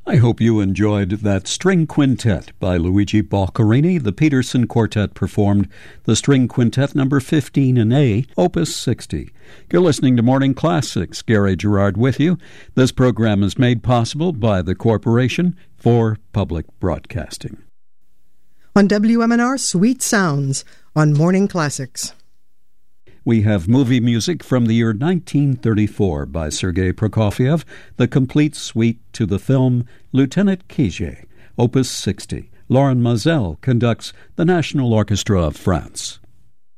I hope you enjoyed that string quintet by Luigi Boccherini. The Peterson Quartet performed the string quintet number 15 in A, Opus 60. You're listening to Morning Classics. Gary Gerard with you. This program is made possible by the Corporation for Public Broadcasting. On WMNR, Sweet Sounds on Morning Classics. We have movie music from the year 1934 by Sergei Prokofiev, the complete suite to the film Lieutenant Kijé, Opus 60. Lauren Mazel conducts the National Orchestra of France.